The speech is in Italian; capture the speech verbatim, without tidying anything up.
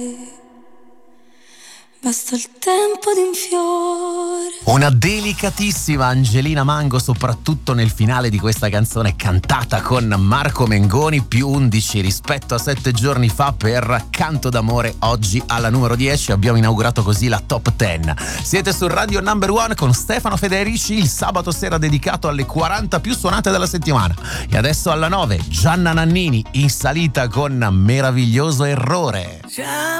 Basta il tempo di un fiore. Una delicatissima Angelina Mango, soprattutto nel finale di questa canzone, cantata con Marco Mengoni, più undici rispetto a sette giorni fa per Canto d'amore. Oggi alla numero dieci abbiamo inaugurato così la top dieci. Siete su Radio Number One con Stefano Federici, il sabato sera dedicato alle quaranta più suonate della settimana. E adesso alla nove Gianna Nannini in salita con Meraviglioso errore.